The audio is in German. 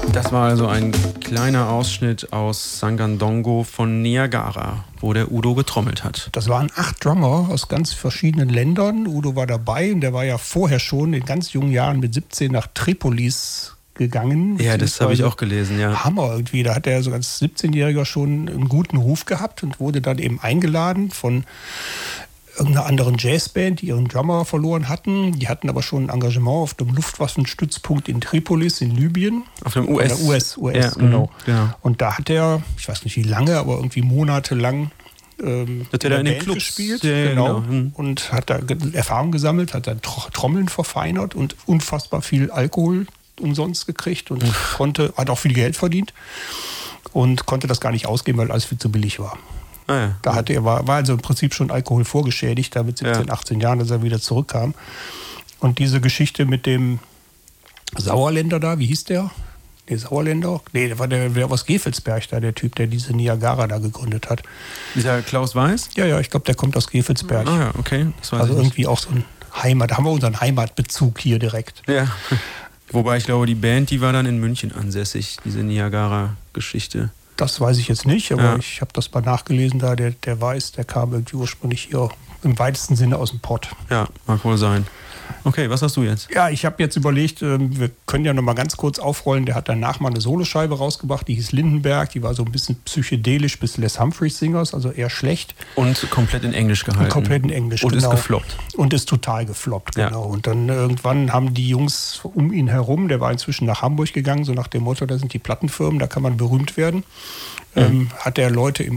Das war also ein kleiner Ausschnitt aus Sangandongo von Niagara, wo der Udo getrommelt hat. Das waren 8 Drummer aus ganz verschiedenen Ländern. Udo war dabei und der war ja vorher schon in ganz jungen Jahren mit 17 nach Tripolis gegangen. Ja, das habe ich auch gelesen, ja. Hammer irgendwie. Da hat er so als 17-Jähriger schon einen guten Ruf gehabt und wurde dann eben eingeladen von irgendeiner anderen Jazzband, die ihren Drummer verloren hatten. Die hatten aber schon ein Engagement auf dem Luftwaffenstützpunkt in Tripolis in Libyen. Auf dem US. Ja, genau. Und da hat er, ich weiß nicht wie lange, aber irgendwie monatelang hat er da in den Clubs gespielt, ja, genau. Und hat da Erfahrung gesammelt, hat dann Trommeln verfeinert und unfassbar viel Alkohol umsonst gekriegt und hat auch viel Geld verdient und konnte das gar nicht ausgeben, weil alles viel zu billig war. Ah, ja. Da war also im Prinzip schon Alkohol vorgeschädigt, da mit 17, 18 Jahren, als er wieder zurückkam. Und diese Geschichte mit dem Sauerländer da, wie hieß der? Nee, Sauerländer? Nee, der war aus Gevelsberg da, der Typ, der diese Niagara da gegründet hat. Dieser Klaus Weiß? Ja, ich glaube, der kommt aus Gevelsberg. Ah ja, okay. Das weiß also ich irgendwie nicht. auch so ein da haben wir unseren Heimatbezug hier direkt. Ja. Wobei ich glaube, die Band, die war dann in München ansässig, diese Niagara-Geschichte. Das weiß ich jetzt nicht, aber ich habe das mal nachgelesen da. Der Weiß, der kam irgendwie ursprünglich hier im weitesten Sinne aus dem Pott. Ja, mag wohl sein. Okay, was hast du jetzt? Ja, ich habe jetzt überlegt, wir können ja noch mal ganz kurz aufrollen. Der hat danach mal eine Soloscheibe rausgebracht, die hieß Lindenberg. Die war so ein bisschen psychedelisch bis Les Humphreys Singers, also eher schlecht. Und komplett in Englisch gehalten. Komplett in Englisch, und genau. ist gefloppt. Und ist total gefloppt, genau. Ja. Und dann irgendwann haben die Jungs um ihn herum, der war inzwischen nach Hamburg gegangen, so nach dem Motto, da sind die Plattenfirmen, da kann man berühmt werden. Hat er Leute im